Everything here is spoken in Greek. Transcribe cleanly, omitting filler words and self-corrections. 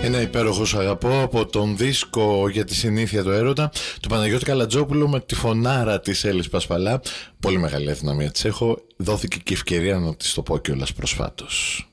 Ένα υπέροχο «Σ' αγαπώ» από τον δίσκο «Για τη συνήθεια του έρωτα» του Παναγιώτη Καλατζόπουλου με τη φωνάρα της Έλλης Πασπαλά. Πολύ μεγάλη αδυναμία της έχω. Δόθηκε και ευκαιρία να της το πω κιόλας προσφάτως.